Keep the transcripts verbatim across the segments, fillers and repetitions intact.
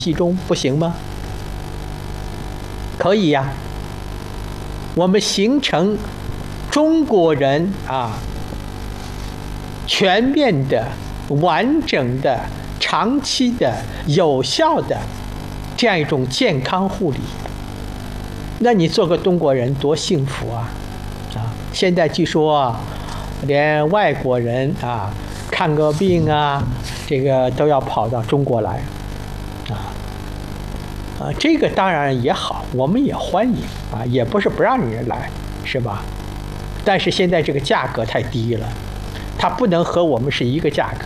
其中不行吗？可以呀。我们形成中国人啊全面的、完整的、长期的、有效的这样一种健康护理。那你做个中国人多幸福啊！啊，现在据说啊，连外国人啊看个病啊，这个都要跑到中国来。啊，这个当然也好，我们也欢迎啊，也不是不让人来，是吧？但是现在这个价格太低了，它不能和我们是一个价格，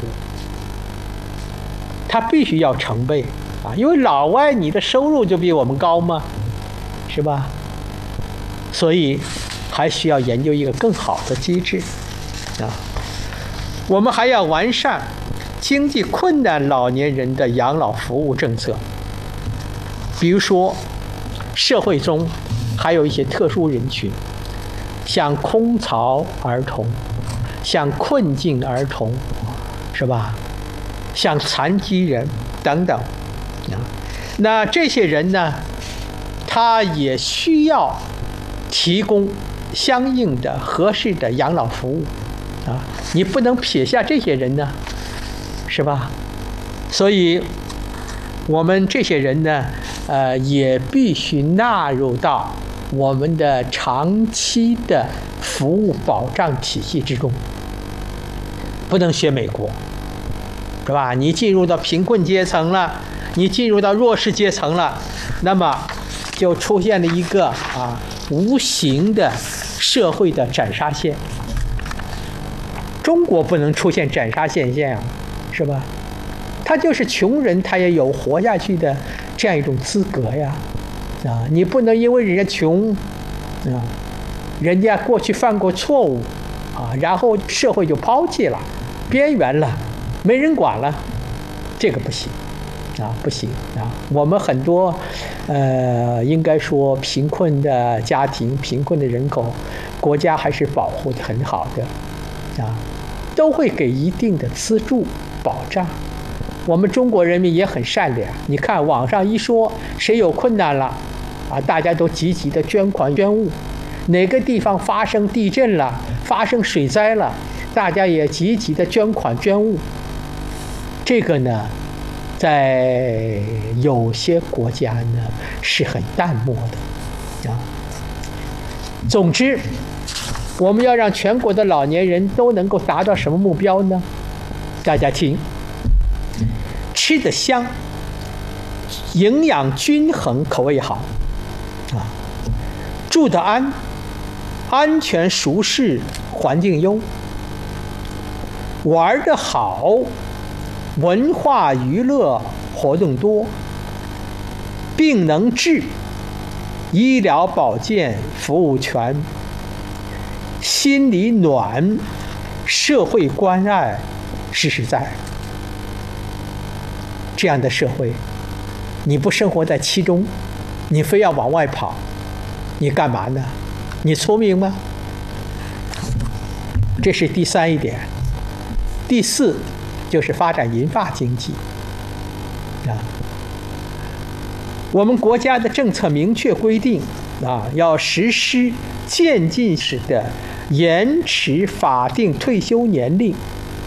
它必须要成倍啊，因为老外你的收入就比我们高嘛，是吧？所以还需要研究一个更好的机制啊。我们还要完善经济困难老年人的养老服务政策。比如说，社会中还有一些特殊人群，像空巢儿童、像困境儿童，是吧？像残疾人等等。那这些人呢，他也需要提供相应的合适的养老服务啊！你不能撇下这些人呢，是吧？所以，我们这些人呢，呃，也必须纳入到我们的长期的服务保障体系之中，不能学美国，是吧？你进入到贫困阶层了，你进入到弱势阶层了，那么就出现了一个啊无形的社会的斩杀线。中国不能出现斩杀现象啊，是吧？他就是穷人，他也有活下去的这样一种资格呀，啊，你不能因为人家穷，啊，人家过去犯过错误，啊，然后社会就抛弃了，边缘了，没人管了，这个不行，啊，不行啊！我们很多，呃，应该说贫困的家庭、贫困的人口，国家还是保护得很好的，啊，都会给一定的资助保障。我们中国人民也很善良，你看网上一说谁有困难了，啊，大家都积极的捐款捐物，哪个地方发生地震了，发生水灾了，大家也积极的捐款捐物。这个呢，在有些国家呢是很淡漠的，啊。总之，我们要让全国的老年人都能够达到什么目标呢？大家听。吃得香，营养均衡，口味好，啊，住得安，安全舒适，环境优，玩得好，文化娱乐活动多，病能治，医疗保健服务全，心里暖，社会关爱实实在。这样的社会，你不生活在其中，你非要往外跑，你干嘛呢？你聪明吗？这是第三一点。第四就是发展银发经济啊。我们国家的政策明确规定啊，要实施渐进式的延迟法定退休年龄，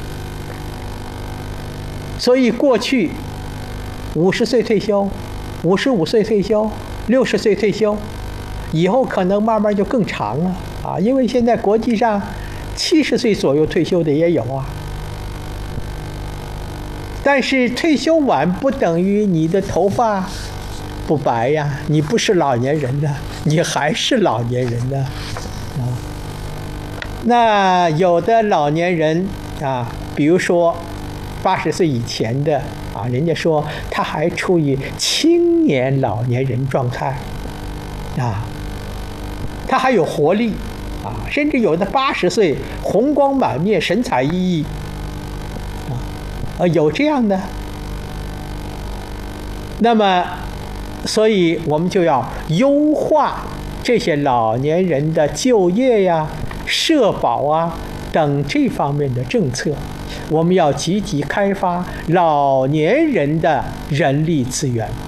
所以过去五十岁退休，五十五岁退休，六十岁退休，以后可能慢慢就更长了啊！因为现在国际上七十岁左右退休的也有啊。但是退休晚不等于你的头发不白呀，你不是老年人的，你还是老年人的啊。那有的老年人啊，比如说八十岁以前的。啊，人家说他还处于青年老年人状态，啊，他还有活力，啊，甚至有的八十岁红光满面、神采奕奕，啊，呃，有这样的。那么，所以我们就要优化这些老年人的就业呀、社保啊等这方面的政策。 我们要积极开发老年人的人力资源。